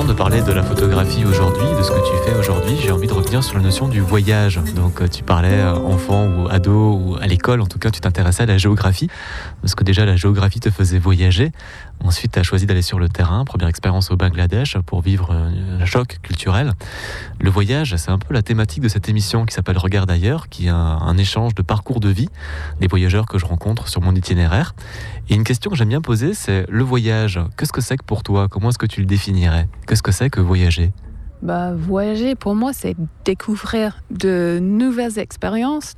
avant de parler de la photographie aujourd'hui, de ce que tu fais aujourd'hui, j'ai envie de revenir sur la notion du voyage. Donc tu parlais enfant ou ado ou à l'école, en tout cas tu t'intéressais à la géographie, parce que déjà la géographie te faisait voyager. Ensuite tu as choisi d'aller sur le terrain, première expérience au Bangladesh pour vivre un choc culturel. Le voyage, c'est un peu la thématique de cette émission qui s'appelle Regarde ailleurs, qui est un échange de parcours de vie des voyageurs que je rencontre sur mon itinéraire. Et une question que j'aime bien poser, c'est le voyage. Qu'est-ce que c'est que pour toi ? Comment est-ce que tu le définirais ? Qu'est-ce que c'est que voyager ? Voyager, pour moi, c'est découvrir de nouvelles expériences